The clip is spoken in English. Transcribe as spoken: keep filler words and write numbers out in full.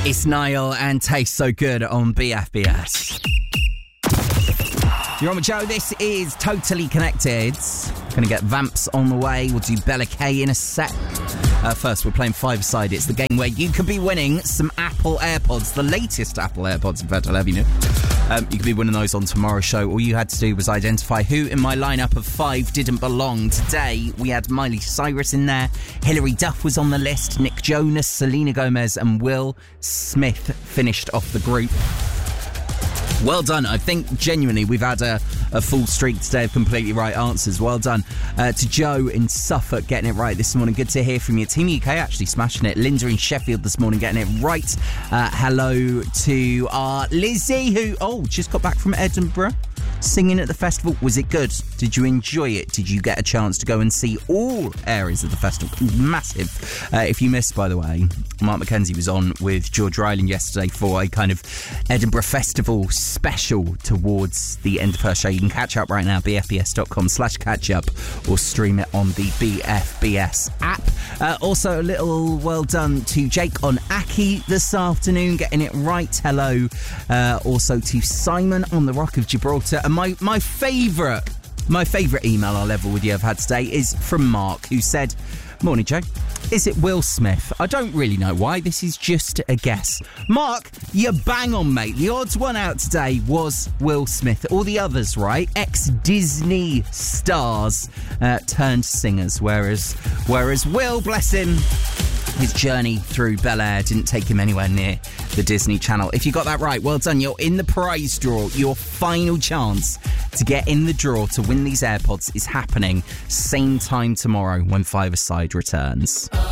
It's Niall and Tastes So Good on B F B S. You're on with Joe. This is Totally Connected. Going to get Vamps on the way. We'll do Bella K in a sec. Uh, first, we're playing Five-A-Side. It's the game where you could be winning some Apple AirPods, the latest Apple AirPods, in fact, I'll have you know. Um, you could be winning those on tomorrow's show. All you had to do was identify who in my lineup of five didn't belong. Today, we had Miley Cyrus in there. Hilary Duff was on the list. Nick Jonas, Selena Gomez and Will Smith finished off the group. Well done. I think genuinely we've had a, a full streak today of completely right answers. Well done uh, to Joe in Suffolk getting it right this morning. Good to hear from you. Team U K actually smashing it. Linda in Sheffield this morning getting it right. Uh, hello to our Lizzie who, oh, just got back from Edinburgh. Singing at the festival. Was it good? Did you enjoy it? Did you get a chance to go and see all areas of the festival? Massive. Uh, if you missed, by the way, Mark McKenzie was on with George Ryland yesterday for a kind of Edinburgh Festival special towards the end of her show. You can catch up right now, bfbs.com slash catch up or stream it on the B F B S app. Uh, also, a little well done to Jake on Aki this afternoon, getting it right. Hello. Uh, also to Simon on the Rock of Gibraltar. And my, my favourite, my favourite email I'll ever with you have had today is from Mark, who said, "Morning, Joe. Is it Will Smith? I don't really know why. This is just a guess." Mark, you bang on, mate. The odds one out today was Will Smith. All the others, right? Ex-Disney stars uh, turned singers, whereas whereas Will, bless him, his journey through Bel Air didn't take him anywhere near the Disney Channel. If you got that right, well done. You're in the prize draw. Your final chance to get in the draw to win these AirPods is happening same time tomorrow when Five-A-Side returns.